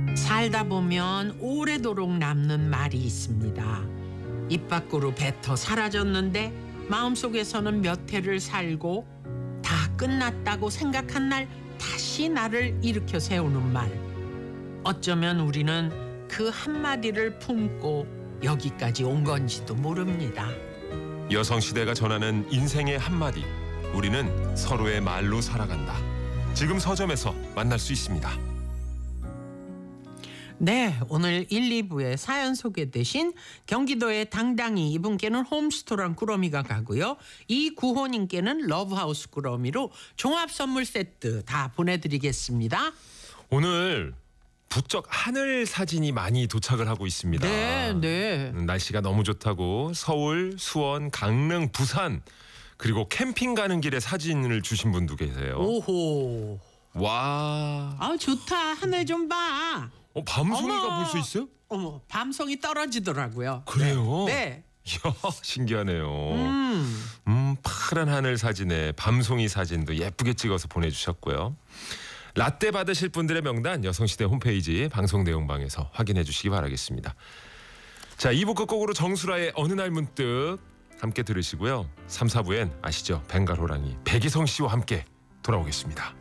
살다 보면 오래도록 남는 말이 있습니다. 입 밖으로 뱉어 사라졌는데 마음속에서는 몇 해를 살고 다 끝났다고 생각한 날 다시 나를 일으켜 세우는 말. 어쩌면 우리는 그 한마디를 품고 여기까지 온 건지도 모릅니다. 여성시대가 전하는 인생의 한마디. 우리는 서로의 말로 살아간다. 지금 서점에서 만날 수 있습니다. 네, 오늘 1, 2부에 사연 소개되신 경기도의 당당히 이분께는 홈스토랑 꾸러미가 가고요. 이구호님께는 러브하우스 꾸러미로 종합 선물 세트 다 보내드리겠습니다. 오늘 부쩍 하늘 사진이 많이 도착을 하고 있습니다. 네. 날씨가 너무 좋다고 서울, 수원, 강릉, 부산 그리고 캠핑 가는 길에 사진을 주신 분도 계세요. 오호. 와. 아, 좋다. 하늘 좀 봐. 밤송이가 어머. 볼 수 있어요? 어머, 밤송이 떨어지더라고요. 그래요? 네. 이야, 신기하네요. 음. 파란 하늘 사진에 밤송이 사진도 예쁘게 찍어서 보내주셨고요. 라떼 받으실 분들의 명단 여성시대 홈페이지 방송 내용방에서 확인해 주시기 바라겠습니다. 자, 2부 끝곡으로 정수라의 어느 날 문득 함께 들으시고요. 3, 4부엔 아시죠? 벵갈 호랑이 백이성 씨와 함께 돌아오겠습니다.